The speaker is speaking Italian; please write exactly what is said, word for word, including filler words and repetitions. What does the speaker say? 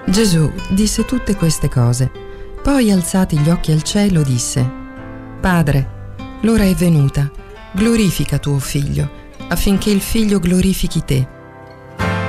Gesù disse tutte queste cose, poi alzati gli occhi al cielo disse: Padre, l'ora è venuta, glorifica tuo Figlio, affinché il Figlio glorifichi te,